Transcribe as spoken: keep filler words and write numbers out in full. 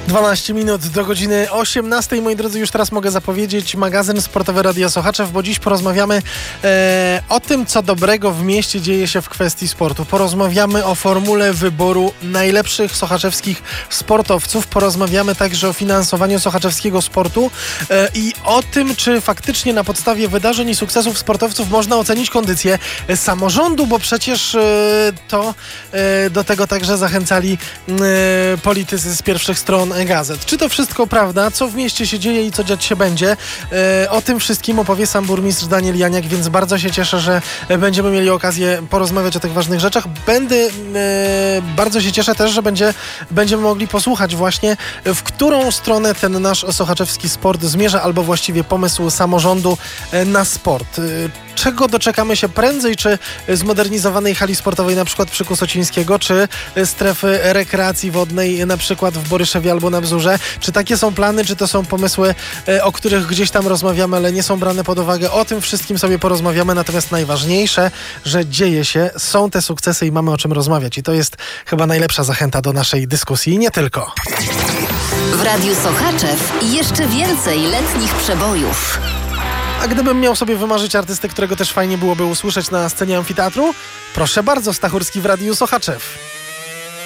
dwanaście minut do godziny osiemnastej. Moi drodzy, już teraz mogę zapowiedzieć magazyn sportowy Radia Sochaczew, bo dziś porozmawiamy e, o tym, co dobrego w mieście dzieje się w kwestii sportu. Porozmawiamy o formule wyboru najlepszych sochaczewskich sportowców. Porozmawiamy także o finansowaniu sochaczewskiego sportu e, i o tym, czy faktycznie na podstawie wydarzeń i sukcesów sportowców można ocenić kondycję samorządu, bo przecież e, to e, do tego także zachęcali e, politycy z pierwszych stron gazet. Czy to wszystko prawda? Co w mieście się dzieje i co dziać się będzie? E, o tym wszystkim opowie sam burmistrz Daniel Janiak, więc bardzo się cieszę, że będziemy mieli okazję porozmawiać o tych ważnych rzeczach. Będę, e, bardzo się cieszę też, że będzie, będziemy mogli posłuchać właśnie, w którą stronę ten nasz sochaczewski sport zmierza, albo właściwie pomysł samorządu na sport. E, czego doczekamy się prędzej? Czy zmodernizowanej hali sportowej na przykład przy Kusocińskiego, czy strefy rekreacji wodnej na przykład w Boryszewie albo na Bzurze? Czy takie są plany, czy to są pomysły, o których gdzieś tam rozmawiamy, ale nie są brane pod uwagę? O tym wszystkim sobie porozmawiamy, natomiast najważniejsze, że dzieje się, są te sukcesy i mamy o czym rozmawiać. I to jest chyba najlepsza zachęta do naszej dyskusji i nie tylko. W Radiu Sochaczew jeszcze więcej letnich przebojów. A gdybym miał sobie wymarzyć artystę, którego też fajnie byłoby usłyszeć na scenie amfiteatru, proszę bardzo, Stachurski w Radiu Sochaczew.